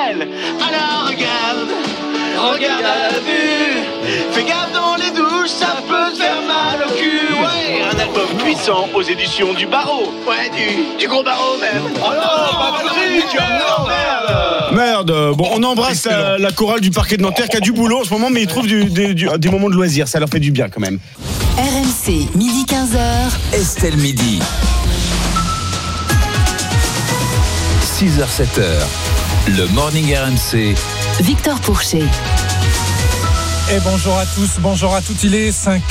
belle. Alors regarde à la vue. Fais gaffe dans les douches, ça peut te faire mal au cul. Ouais, un album puissant aux éditions du Barreau. Ouais, du gros Barreau même. Oh non, pas Patrick. Non, Merde. Bon, on embrasse la chorale du parquet de Nanterre qui a du boulot en ce moment, mais ils trouvent des moments de loisirs. Ça leur fait du bien quand même. RMC, midi 15h. Estelle Midi. 6h, 7h. Le Morning RMC. Victor Pourchet. Et bonjour à tous, bonjour à toutes. Il est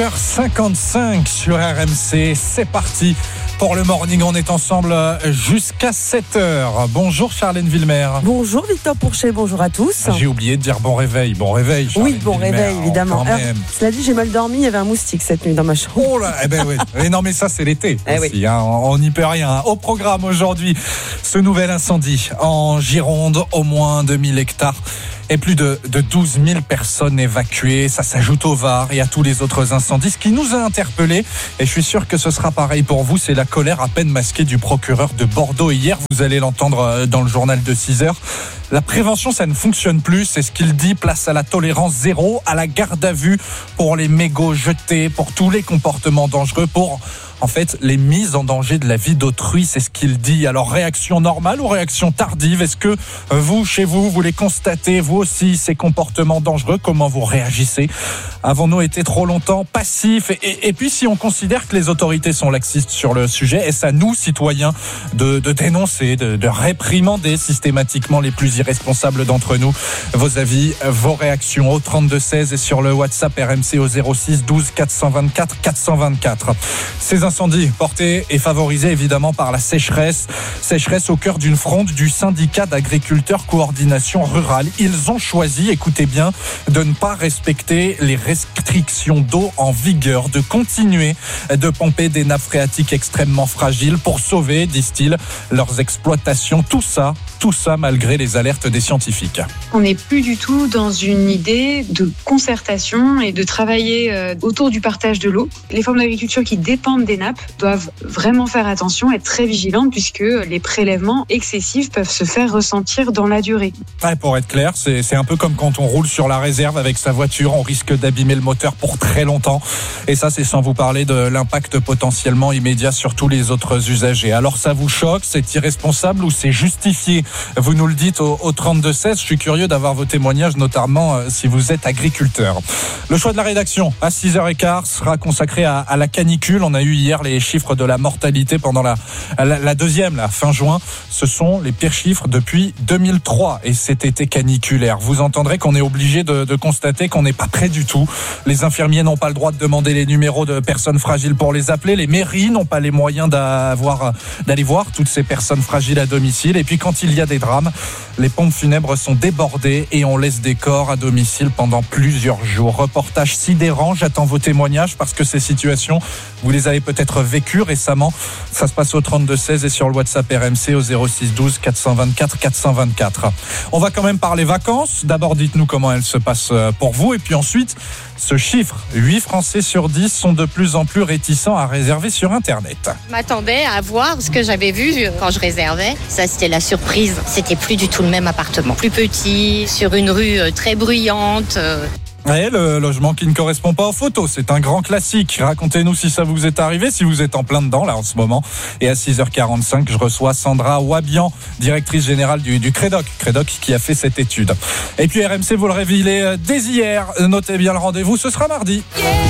5h55 sur RMC. C'est parti pour le morning. On est ensemble jusqu'à 7h. Bonjour Charlène Villemer. Bonjour Victor Pourchet, bonjour à tous. J'ai oublié de dire bon réveil. Bon réveil, Charlène Oui, bon Villemer, réveil, évidemment. Quand même. Cela dit, j'ai mal dormi, il y avait un moustique cette nuit dans ma chambre. Oh là, eh ben oui. Et non mais ça c'est l'été aussi, oui. hein, on n'y peut rien. Au programme aujourd'hui, ce nouvel incendie en Gironde, au moins 2000 hectares. Et plus de 12 000 personnes évacuées. Ça s'ajoute au Var et à tous les autres incendies. Ce qui nous a interpellés, et je suis sûr que ce sera pareil pour vous, c'est la colère à peine masquée du procureur de Bordeaux. Et hier, vous allez l'entendre dans le journal de 6h. La prévention, ça ne fonctionne plus. C'est ce qu'il dit. Place à la tolérance zéro, à la garde à vue pour les mégots jetés, pour tous les comportements dangereux, pour en fait les mises en danger de la vie d'autrui. C'est ce qu'il dit. Alors réaction normale ou réaction tardive? Est-ce que vous, chez vous, vous les constatez, vous aussi, ces comportements dangereux? Comment vous réagissez? Avons-nous été trop longtemps passifs? Et puis si on considère que les autorités sont laxistes sur le sujet, est-ce à nous, citoyens, de dénoncer, de réprimander systématiquement les plus irresponsables d'entre nous? Vos avis, vos réactions au 32-16 et sur le WhatsApp RMC au 06 12 424 424. Ces incendies portés et favorisés évidemment par la sécheresse au cœur d'une fronde du syndicat d'agriculteurs coordination rurale. Ils ont choisi, écoutez bien, de ne pas respecter les restrictions d'eau en vigueur, de continuer de pomper des nappes phréatiques extrêmement fragiles pour sauver, disent-ils, leurs exploitations. Tout ça malgré les alertes des scientifiques. On n'est plus du tout dans une idée de concertation et de travailler autour du partage de l'eau. Les formes d'agriculture qui dépendent des nappes doivent vraiment faire attention, être très vigilantes puisque les prélèvements excessifs peuvent se faire ressentir dans la durée. Ouais, pour être clair, c'est un peu comme quand on roule sur la réserve avec sa voiture, on risque d'abîmer le moteur pour très longtemps. Et ça, c'est sans vous parler de l'impact potentiellement immédiat sur tous les autres usagers. Alors ça vous choque, c'est irresponsable ou c'est justifié? Vous nous le dites au 32-16. Je suis curieux d'avoir vos témoignages, notamment si vous êtes agriculteur. Le choix de la rédaction à 6h15 sera consacré à la canicule. On a eu hier les chiffres de la mortalité pendant la deuxième, fin juin. Ce sont les pires chiffres depuis 2003 et cet été caniculaire. Vous entendrez qu'on est obligé de constater qu'on n'est pas prêt du tout. Les infirmiers n'ont pas le droit de demander les numéros de personnes fragiles pour les appeler. Les mairies n'ont pas les moyens d'aller voir toutes ces personnes fragiles à domicile. Et puis quand il y a des drames, les pompes funèbres sont débordées et on laisse des corps à domicile pendant plusieurs jours. Reportage sidérant, j'attends vos témoignages parce que ces situations, vous les avez peut-être vécues récemment. Ça se passe au 32-16 et sur le WhatsApp RMC au 06 12 424 424. On va quand même parler vacances. D'abord, dites-nous comment elles se passent pour vous et puis ensuite, ce chiffre, 8 Français sur 10 sont de plus en plus réticents à réserver sur Internet. Je m'attendais à voir ce que j'avais vu quand je réservais. Ça, c'était la surprise. C'était plus du tout le même appartement. Plus petit, sur une rue très bruyante. Ouais, le logement qui ne correspond pas aux photos, c'est un grand classique. Racontez-nous si ça vous est arrivé, si vous êtes en plein dedans là en ce moment. Et à 6h45, je reçois Sandra Wabian, directrice générale du Crédoc qui a fait cette étude. Et puis RMC, vous le révélez dès hier. Notez bien le rendez-vous, ce sera mardi.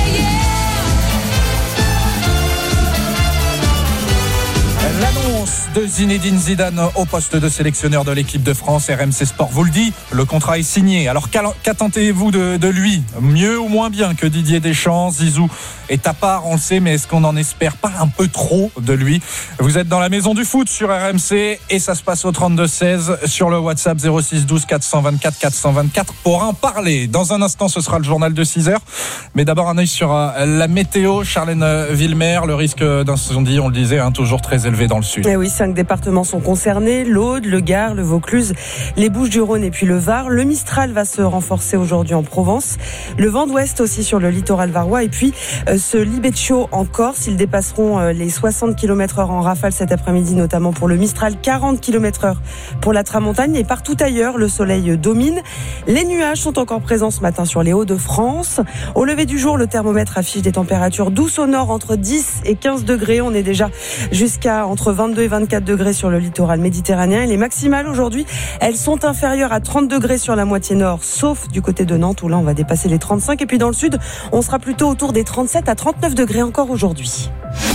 L'annonce de Zinedine Zidane au poste de sélectionneur de l'équipe de France. RMC Sport vous le dit, le contrat est signé. Alors qu'attendez-vous de lui? Mieux ou moins bien que Didier Deschamps? Zizou est à part, on le sait, mais est-ce qu'on en espère pas un peu trop de lui? Vous êtes dans la maison du foot sur RMC et ça se passe au 32-16 sur le WhatsApp 06 12 424 424 pour en parler. Dans un instant, ce sera le journal de 6h. Mais d'abord, un œil sur la météo. Charlène Villemer, le risque d'incendie, on le disait, toujours très élevé dans le sud. Et oui, 5 départements sont concernés, l'Aude, le Gard, le Vaucluse, les Bouches-du-Rhône et puis le Var. Le Mistral va se renforcer aujourd'hui en Provence. Le vent d'ouest aussi sur le littoral varois. Et puis ce Libeccio en Corse. Ils dépasseront les 60 km/h en rafale cet après-midi, notamment pour le Mistral, 40 km/h pour la Tramontagne. Et partout ailleurs, le soleil domine. Les nuages sont encore présents ce matin sur les Hauts-de-France. Au lever du jour, le thermomètre affiche des températures douces au nord, entre 10 et 15 degrés. On est déjà jusqu'à entre 22 et 24 degrés sur le littoral méditerranéen. Et les maximales aujourd'hui, elles sont inférieures à 30 degrés sur la moitié nord, sauf du côté de Nantes où là on va dépasser les 35. Et puis dans le sud, on sera plutôt autour des 37 à 39 degrés encore aujourd'hui.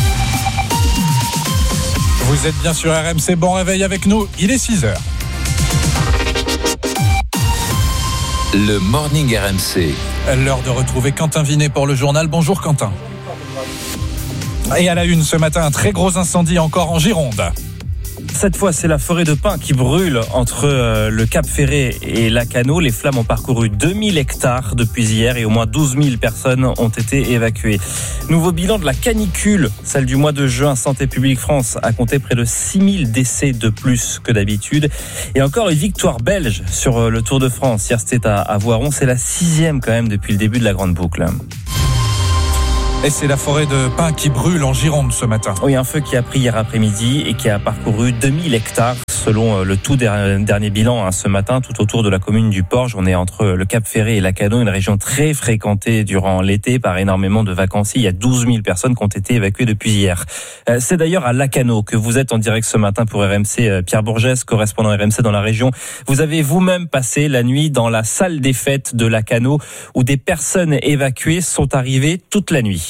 Vous êtes bien sur RMC, bon réveil avec nous, il est 6h. Le Morning RMC. L'heure de retrouver Quentin Vinet pour le journal. Bonjour Quentin. Et à la une ce matin, un très gros incendie encore en Gironde. Cette fois, c'est la forêt de pins qui brûle entre le Cap Ferret et Lacanau. Les flammes ont parcouru 2000 hectares depuis hier et au moins 12 000 personnes ont été évacuées. Nouveau bilan de la canicule, celle du mois de juin. Santé publique France a compté près de 6 000 décès de plus que d'habitude. Et encore une victoire belge sur le Tour de France. Hier, c'était à Voiron. C'est la 6e quand même depuis le début de la grande boucle. Et c'est la forêt de pins qui brûle en Gironde ce matin. Oui, un feu qui a pris hier après-midi et qui a parcouru 2000 hectares selon le tout dernier bilan ce matin, tout autour de la commune du Porge. On est entre le Cap Ferret et Lacanau, une région très fréquentée durant l'été par énormément de vacanciers. Il y a 12 000 personnes qui ont été évacuées depuis hier. C'est d'ailleurs à Lacanau que vous êtes en direct ce matin pour RMC. Pierre Bourgès, correspondant RMC dans la région. Vous avez vous-même passé la nuit dans la salle des fêtes de Lacanau où des personnes évacuées sont arrivées toute la nuit.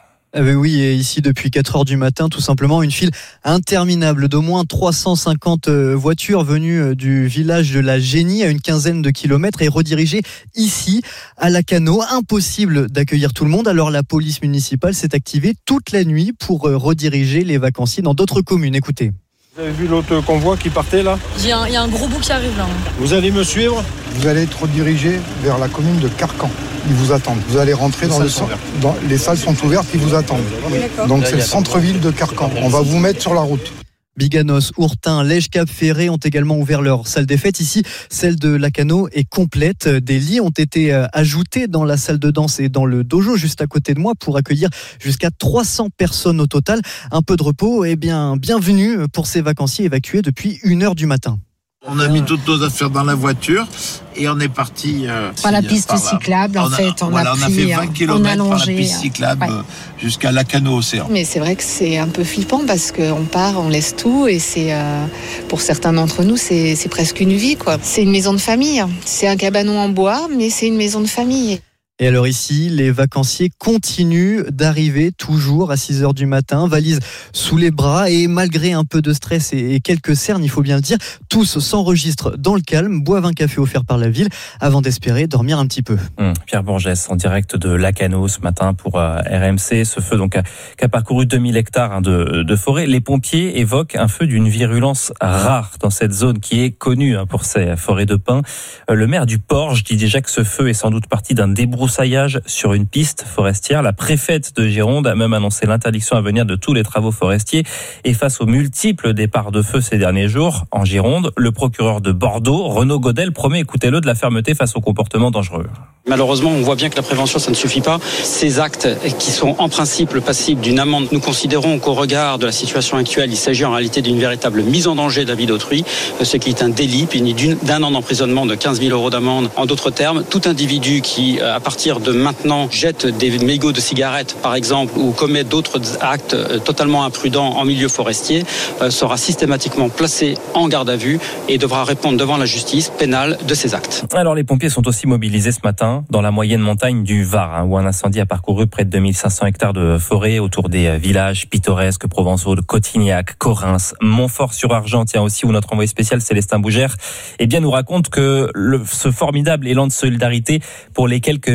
Oui, et ici depuis 4h du matin, tout simplement une file interminable d'au moins 350 voitures venues du village de la Génie à une quinzaine de kilomètres et redirigées ici à Lacanau. Impossible d'accueillir tout le monde, alors la police municipale s'est activée toute la nuit pour rediriger les vacanciers dans d'autres communes. Écoutez. Vous avez vu l'autre convoi qui partait là ? Il y a un gros bout qui arrive là. Vous allez me suivre ? Vous allez être redirigé vers la commune de Carcan. Ils vous attendent. Vous allez rentrer dans le centre. Les salles sont ouvertes, ils vous attendent. Donc c'est le centre-ville de Carcan. On va vous mettre sur la route. Biganos, Ourtin, Lège, Cap Ferret ont également ouvert leur salle des fêtes. Ici, celle de Lacanau est complète. Des lits ont été ajoutés dans la salle de danse et dans le dojo juste à côté de moi pour accueillir jusqu'à 300 personnes au total. Un peu de repos, bienvenue pour ces vacanciers évacués depuis 1h du matin. On a mis toutes nos affaires dans la voiture et on est parti par la piste cyclable. En fait, on a fait 20 km par la piste cyclable jusqu'à Lacanau Océan. Mais c'est vrai que c'est un peu flippant parce qu'on part, on laisse tout et c'est pour certains d'entre nous c'est presque une vie quoi. C'est une maison de famille. C'est un cabanon en bois, mais c'est une maison de famille. Et alors ici, les vacanciers continuent d'arriver toujours à 6h du matin, valises sous les bras et malgré un peu de stress et quelques cernes, il faut bien le dire, tous s'enregistrent dans le calme, boivent un café offert par la ville avant d'espérer dormir un petit peu. Pierre Bourgès en direct de Lacanau ce matin pour RMC. Ce feu donc qui a parcouru 2000 hectares de forêt. Les pompiers évoquent un feu d'une virulence rare dans cette zone qui est connue pour ces forêts de pins. Le maire du Porge dit déjà que ce feu est sans doute parti d'un débroussaillage sur une piste forestière. La préfète de Gironde a même annoncé l'interdiction à venir de tous les travaux forestiers. Et face aux multiples départs de feu ces derniers jours en Gironde, le procureur de Bordeaux, Renaud Godel, promet, écoutez-le, de la fermeté face aux comportements dangereux. Malheureusement, on voit bien que la prévention, ça ne suffit pas. Ces actes qui sont en principe passibles d'une amende, nous considérons qu'au regard de la situation actuelle, il s'agit en réalité d'une véritable mise en danger de la vie d'autrui, ce qui est un délit puni d'1 an d'emprisonnement, de 15 000 € d'amende. En d'autres termes, tout individu qui, à partir de maintenant, jette des mégots de cigarettes, par exemple, ou commet d'autres actes totalement imprudents en milieu forestier, sera systématiquement placé en garde à vue et devra répondre devant la justice pénale de ces actes. Alors les pompiers sont aussi mobilisés ce matin dans la moyenne montagne du Var, où un incendie a parcouru près de 2500 hectares de forêt autour des villages pittoresques provençaux de Cotignac, Correns, Montfort-sur-Argent, aussi où notre envoyé spécial Célestin Bougère nous raconte que ce formidable élan de solidarité pour les quelques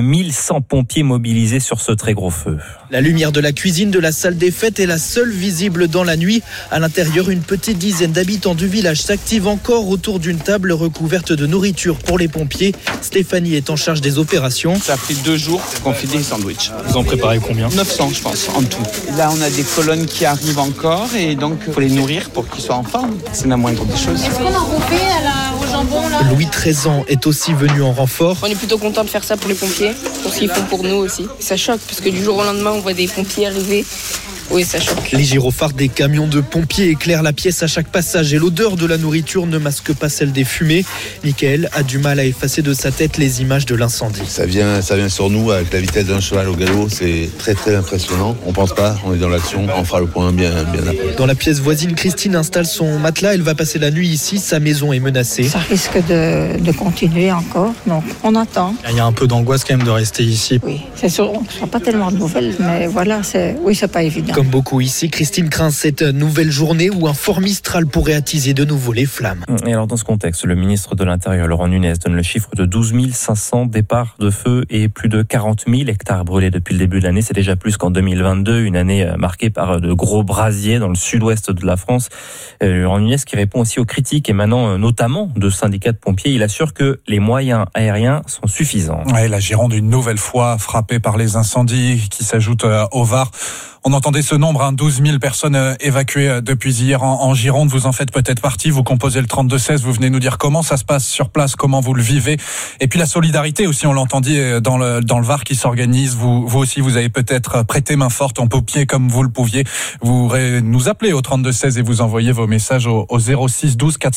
1100 pompiers mobilisés sur ce très gros feu. La lumière de la cuisine de la salle des fêtes est la seule visible dans la nuit. À l'intérieur, une petite dizaine d'habitants du village s'activent encore autour d'une table recouverte de nourriture pour les pompiers. Stéphanie est en charge des opérations. Ça a pris 2 jours qu'on fait des sandwichs. Vous en préparez combien ? 900 je pense en tout. Là on a des colonnes qui arrivent encore et donc il faut les nourrir pour qu'ils soient en forme. C'est la moindre des choses. Est-ce qu'on en refait au jambon là ? Louis, 13 ans, est aussi venu en renfort. On est plutôt content de faire ça pour les pompiers, pour ce qu'ils font pour nous aussi. Ça choque parce que du jour au lendemain on voit des pompiers arriver. Oui, ça choque. Les gyrophares des camions de pompiers éclairent la pièce à chaque passage et l'odeur de la nourriture ne masque pas celle des fumées. Michael a du mal à effacer de sa tête les images de l'incendie. Ça vient sur nous avec la vitesse d'un cheval au galop, c'est très très impressionnant. On pense pas, on est dans l'action, on fera le point bien après. Dans la pièce voisine, Christine installe son matelas, elle va passer la nuit ici, sa maison est menacée. Ça risque de continuer encore, donc on attend. Il y a un peu d'angoisse quand même de rester ici. Oui, c'est sûr, on ne reçoit pas tellement de nouvelles, mais voilà, c'est pas évident. Comme beaucoup ici, Christine craint cette nouvelle journée où un fort Mistral pourrait attiser de nouveau les flammes. Et alors dans ce contexte, le ministre de l'Intérieur, Laurent Nunez, donne le chiffre de 12 500 départs de feu et plus de 40 000 hectares brûlés depuis le début de l'année. C'est déjà plus qu'en 2022, une année marquée par de gros brasiers dans le sud-ouest de la France. Laurent Nunez qui répond aussi aux critiques émanant notamment de syndicats de pompiers. Il assure que les moyens aériens sont suffisants. Ouais, la Gironde une nouvelle fois frappée par les incendies qui s'ajoutent au Var. On entendait ce nombre, 12 000 personnes évacuées depuis hier en Gironde. Vous en faites peut-être partie, vous composez le 32-16, vous venez nous dire comment ça se passe sur place, comment vous le vivez. Et puis la solidarité aussi, on l'entendait dans le Var qui s'organise. Vous aussi, vous avez peut-être prêté main forte en pompier comme vous le pouviez. Vous nous appelez au 32-16 et vous envoyez vos messages au 06 12 400.